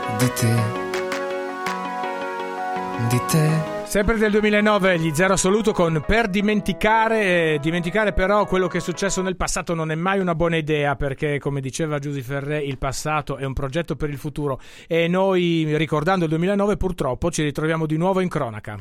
di te. Sempre del 2009 gli Zero Assoluto con Per dimenticare però quello che è successo nel passato non è mai una buona idea, perché come diceva Giusy Ferré il passato è un progetto per il futuro, e noi, ricordando il 2009, purtroppo ci ritroviamo di nuovo in cronaca.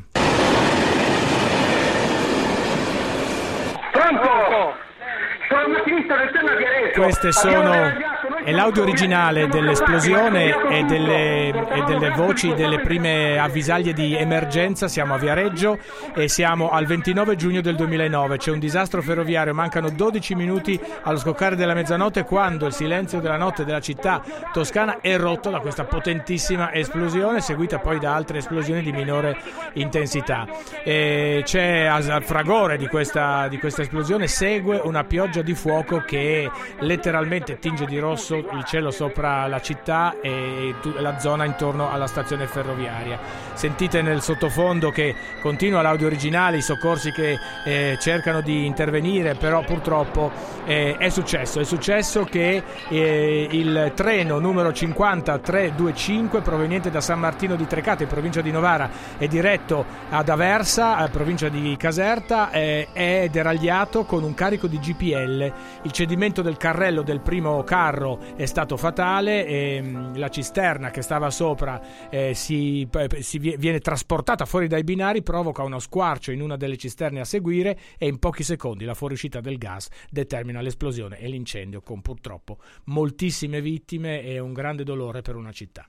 Pronto? Sono un macchinista del Terna Viareggio. Queste è l'audio originale dell'esplosione e delle voci delle prime avvisaglie di emergenza. Siamo a Viareggio e siamo al 29 giugno del 2009. C'è un disastro ferroviario, mancano 12 minuti allo scoccare della mezzanotte, quando il silenzio della notte della città toscana è rotto da questa potentissima esplosione, seguita poi da altre esplosioni di minore intensità. C'è al fragore di questa esplosione segue una pioggia di fuoco che letteralmente tinge di rosso il cielo sopra la città e la zona intorno alla stazione ferroviaria. Sentite nel sottofondo che continua l'audio originale, i soccorsi che cercano di intervenire, però purtroppo è successo che il treno numero 50325 proveniente da San Martino di Trecate in provincia di Novara e diretto ad Aversa, provincia di Caserta, è deragliato con un carico di GPL. Il cedimento del carrello del primo carro è stato fatale e la cisterna che stava sopra viene trasportata fuori dai binari, provoca uno squarcio in una delle cisterne a seguire e in pochi secondi la fuoriuscita del gas determina l'esplosione e l'incendio, con purtroppo moltissime vittime e un grande dolore per una città.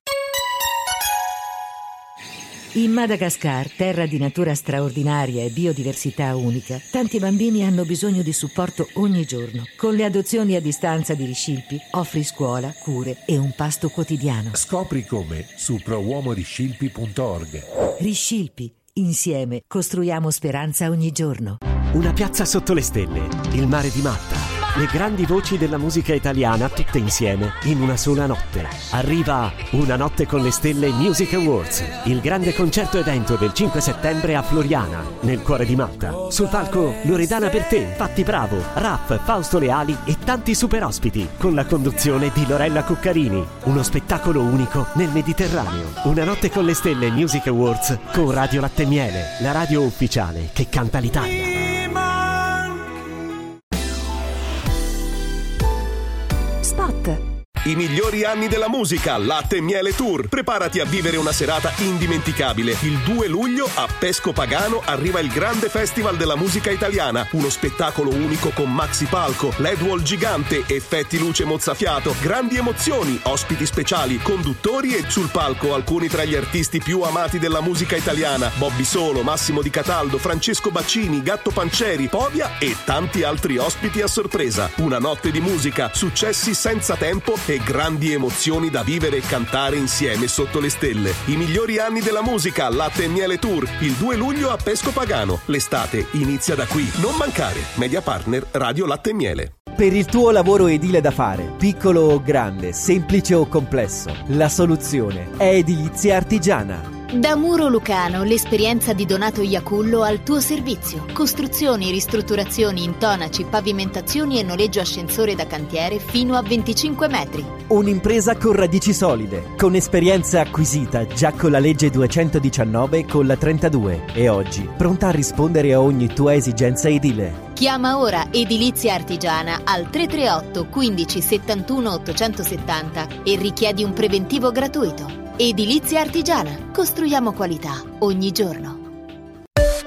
In Madagascar, terra di natura straordinaria e biodiversità unica, tanti bambini hanno bisogno di supporto ogni giorno. Con le adozioni a distanza di Riscilpi offri scuola, cure e un pasto quotidiano. Scopri come su prouomoriscilpi.org. Riscilpi. Insieme costruiamo speranza ogni giorno. Una piazza sotto le stelle, il mare di Malta, le grandi voci della musica italiana tutte insieme in una sola notte. Arriva Una notte con le stelle Music Awards, il grande concerto evento del 5 settembre a Floriana, nel cuore di Malta. Sul palco Loredana Bertè, Fatti Bravo, Raff, Fausto Leali e tanti super ospiti, con la conduzione di Lorella Cuccarini. Uno spettacolo unico nel Mediterraneo. Una notte con le stelle Music Awards con Radio Latte Miele, la radio ufficiale che canta l'Italia. I migliori anni della musica, Latte e Miele Tour. Preparati a vivere una serata indimenticabile. Il 2 luglio a Pesco Pagano arriva il grande festival della musica italiana. Uno spettacolo unico con maxi palco, LED wall gigante, effetti luce mozzafiato, grandi emozioni, ospiti speciali, conduttori e sul palco alcuni tra gli artisti più amati della musica italiana: Bobby Solo, Massimo Di Cataldo, Francesco Baccini, Gatto Pancieri, Povia e tanti altri ospiti a sorpresa. Una notte di musica, successi senza tempo e grandi emozioni da vivere e cantare insieme sotto le stelle. I migliori anni della musica, Latte e Miele Tour, il 2 luglio a Pesco Pagano. L'estate inizia da qui. Non mancare. Media partner Radio Latte e Miele. Per il tuo lavoro edile da fare, piccolo o grande, semplice o complesso, la soluzione è Edilizia Artigiana. Da Muro Lucano, l'esperienza di Donato Iacullo al tuo servizio. Costruzioni, ristrutturazioni, intonaci, pavimentazioni e noleggio ascensore da cantiere fino a 25 metri. Un'impresa con radici solide, con esperienza acquisita già con la legge 219 e con la 32 e oggi pronta a rispondere a ogni tua esigenza edile. Chiama ora Edilizia Artigiana al 338 15 71 870 e richiedi un preventivo gratuito. Edilizia Artigiana. Costruiamo qualità ogni giorno.